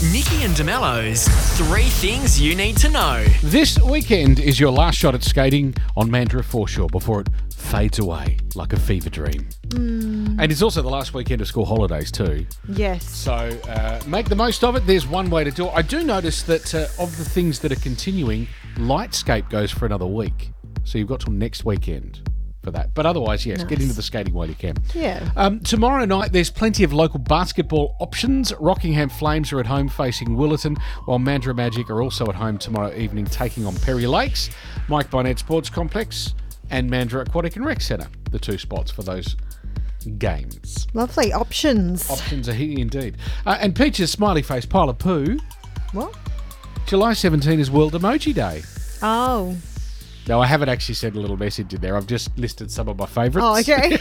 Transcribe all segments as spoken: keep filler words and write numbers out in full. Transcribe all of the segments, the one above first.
Nikki and DeMello's Three Things You Need to Know. This weekend is your last shot at skating on Mandurah Foreshore before it fades away like a fever dream. Mm. And it's also the last weekend of school holidays too. Yes. So uh, make the most of it. There's one way to do it. I do notice that uh, of the things that are continuing, Lightscape goes for another week. So you've got till next weekend for that. But otherwise, yes, Nice. get into the skating while you can. Yeah. Um, tomorrow night, there's plenty of local basketball options. Rockingham Flames are at home facing Willerton, while Mandurah Magic are also at home tomorrow evening taking on Perry Lakes, Mike Barnett Sports Complex, and Mandurah Aquatic and Rec Centre, the two spots for those games. Lovely options. Options are here indeed. Uh, and Peach's smiley face pile of poo. What? July seventeenth is World Emoji Day. Oh. No, I haven't actually sent a little message in there. I've just listed some of my favourites. Oh, okay.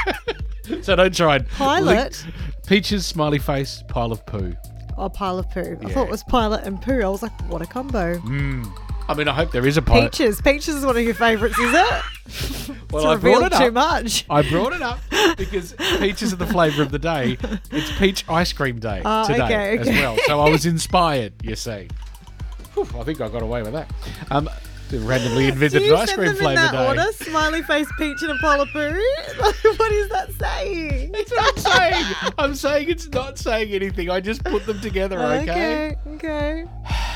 So don't try and... Pilot. link- Peaches, smiley face, pile of poo. Oh, pile of poo. I Yeah. thought it was pilot and poo. I was like, what a combo. I mean, I hope there is a pilot. Peaches. Peaches is one of your favourites, is it? Well, It's I brought revealed it too up. much. I brought it up because peaches are the flavour of the day. It's peach ice cream day Oh, today okay, as okay. well. So I was inspired, you see. Whew, I think I got away with that. Um, randomly Do invented you an ice send cream them in flavour that day. order? Smiley face, peach, and a pile of poo? What is that saying? That's what I'm saying. I'm saying it's not saying anything. I just put them together, okay? Okay,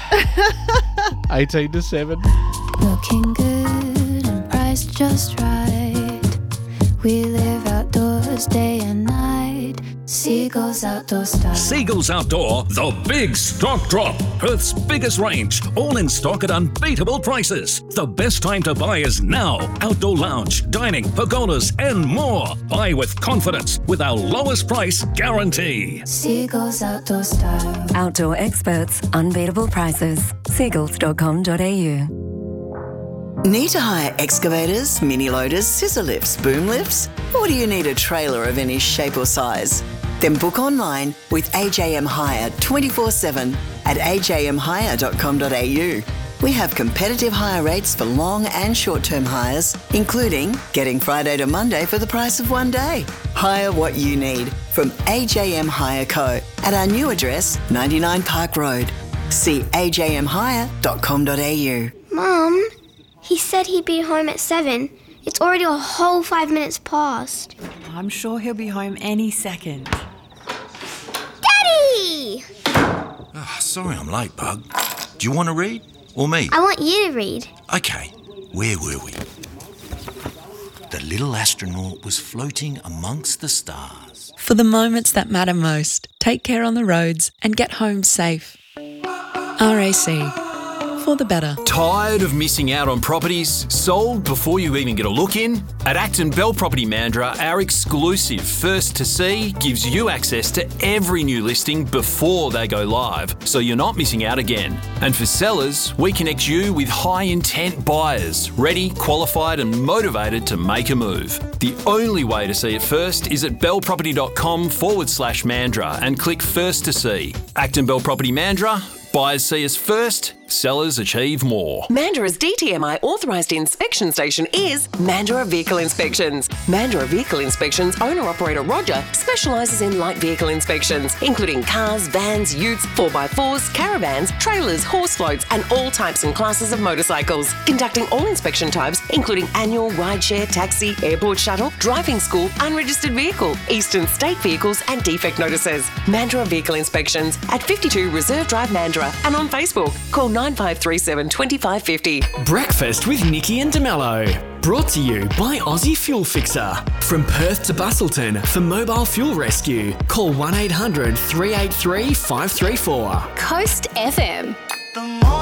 okay. eighteen to seven. Looking good and priced just right. We live outdoors day and night. Seagulls Outdoor Style. Seagulls Outdoor, the big stock drop. Perth's biggest range, all in stock at unbeatable prices. The best time to buy is now. Outdoor lounge, dining, pergolas, and more. Buy with confidence with our lowest price guarantee. Seagulls Outdoor Style. Outdoor experts, unbeatable prices. seagulls dot com dot a u. Need to hire excavators, mini loaders, scissor lifts, boom lifts? Or do you need a trailer of any shape or size? Then book online with A J M Hire twenty-four seven at a j m hire dot com dot a u. We have competitive hire rates for long and short-term hires, including getting Friday to Monday for the price of one day. Hire what you need from A J M Hire Co. at our new address, ninety-nine Park Road. See a j m hire dot com dot a u. Mum, he said he'd be home at seven. It's already a whole five minutes past. I'm sure he'll be home any second. Daddy! Oh, sorry I'm late, Bug. Do you want to read? Or me? I want you to read. Okay, where were we? The little astronaut was floating amongst the stars. For the moments that matter most, take care on the roads and get home safe. R A C. For the better. Tired of missing out on properties sold before you even get a look in? At Acton Bell Property Mandurah, our exclusive First to See gives you access to every new listing before they go live, so you're not missing out again. And for sellers, we connect you with high-intent buyers, ready, qualified and motivated to make a move. The only way to see it first is at bellproperty.com forward slash Mandurah and click First to See. Acton Bell Property Mandurah. Buyers see us first, sellers achieve more. Mandurah's D T M I authorised inspection station is Mandurah Vehicle Inspections. Mandurah Vehicle Inspections owner-operator Roger specialises in light vehicle inspections, including cars, vans, utes, four by fours, caravans, trailers, horse floats and all types and classes of motorcycles. Conducting all inspection types, including annual, rideshare, taxi, airport shuttle, driving school, unregistered vehicle, eastern state vehicles and defect notices. Mandurah Vehicle Inspections at fifty-two Reserve Drive, Mandurah, and on Facebook. Call nine five three seven, two five five zero. Breakfast with Nikki and DeMello. Brought to you by Aussie Fuel Fixer. From Perth to Bustleton for mobile fuel rescue. Call one eight hundred, three eight three, five three four. Coast F M.